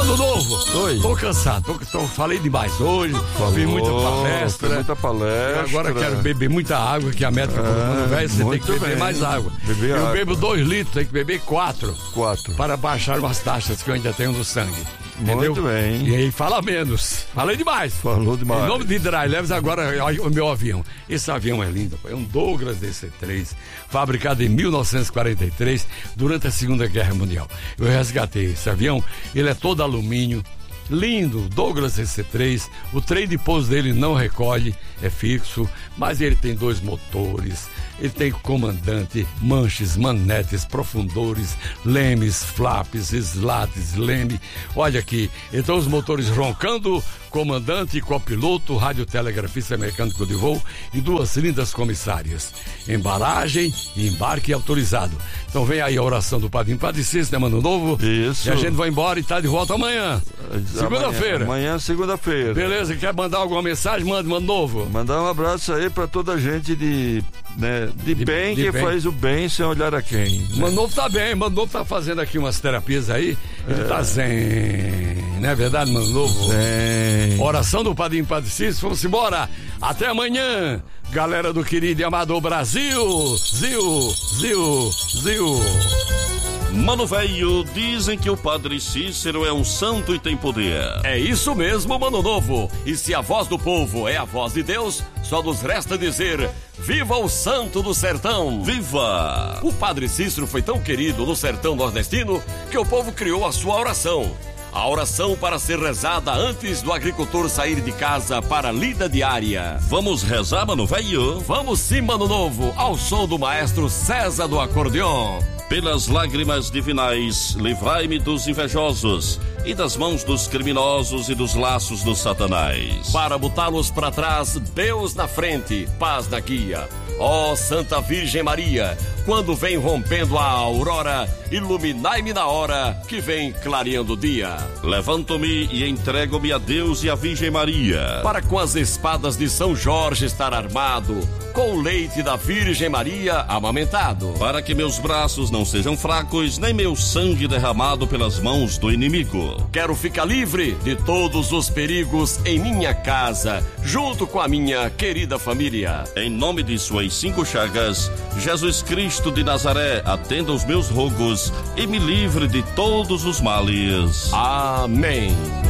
Mano Novo, Oi. tô cansado, falei demais hoje, fiz muita palestra. Muita palestra. Agora quero beber muita água, que a médica falou, velho, você tem que beber mais água. Eu bebo 2 litros, tem que beber 4. Para baixar umas taxas que eu ainda tenho no sangue. Entendeu? Muito bem. E aí fala menos. Falei demais. Falou demais. Em nome de Dry Leves, agora o meu avião. Esse avião é lindo, é um Douglas DC-3, fabricado em 1943, durante a Segunda Guerra Mundial. Eu resgatei esse avião, ele é todo alumínio, lindo, Douglas DC-3, o trem de pouso dele não recolhe, é fixo, mas ele tem 2 motores, ele tem comandante, manches, manetes, profundores, lemes, flaps, slates, leme, olha aqui, então os motores roncando, comandante, copiloto, radiotelegrafista mecânico de voo e 2 lindas comissárias, embalagem e embarque autorizado. Então vem aí a oração do Padrinho Padre Cícero, né, Mano Novo? Isso. E a gente vai embora e tá de volta amanhã. Segunda-feira. Amanhã, segunda-feira. Beleza, quer mandar alguma mensagem? Manda, Mano Novo. Mandar um abraço aí pra toda a gente de bem, que faz o bem sem olhar a quem. Né? Mano Novo tá bem, Mano Novo tá fazendo aqui umas terapias aí, ele tá zen, não é verdade, Mano Novo? Zen. Oração do Padrinho Padre Cícero, vamos embora, até amanhã, galera do querido e amado Brasil, Zil. Mano velho, dizem que o Padre Cícero é um santo e tem poder. É isso mesmo, Mano Novo. E se a voz do povo é a voz de Deus, só nos resta dizer: viva o santo do sertão! Viva! O Padre Cícero foi tão querido no sertão nordestino que o povo criou a sua oração. A oração para ser rezada antes do agricultor sair de casa para a lida diária. Vamos rezar, Mano velho? Vamos sim, Mano Novo, ao som do maestro César do acordeon. Pelas lágrimas divinais, livrai-me dos invejosos e das mãos dos criminosos e dos laços do Satanás. Para botá-los para trás, Deus na frente, paz na guia. Ó Santa Virgem Maria, quando vem rompendo a aurora, iluminai-me na hora que vem clareando o dia. Levanto-me e entrego-me a Deus e à Virgem Maria, para com as espadas de São Jorge estar armado, com o leite da Virgem Maria amamentado, para que meus braços não sejam fracos, nem meu sangue derramado pelas mãos do inimigo. Quero ficar livre de todos os perigos em minha casa, junto com a minha querida família. Em nome de suas 5 chagas, Jesus Cristo de Nazaré, atenda os meus rogos e me livre de todos os males. Amém.